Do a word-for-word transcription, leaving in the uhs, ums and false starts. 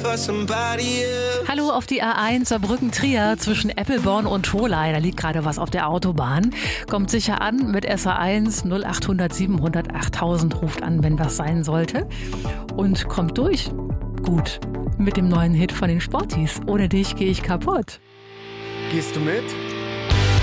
for somebody else. Hallo auf die A eins Saarbrücken-Trier zwischen Eppelborn und Tholey. Da liegt gerade was auf der Autobahn. Kommt sicher an mit S A eins null acht hundert siebenhundert achttausend. Ruft an, wenn was sein sollte. Und kommt durch. Gut. Mit dem neuen Hit von den Sporties. Ohne dich gehe ich kaputt. Gehst du mit?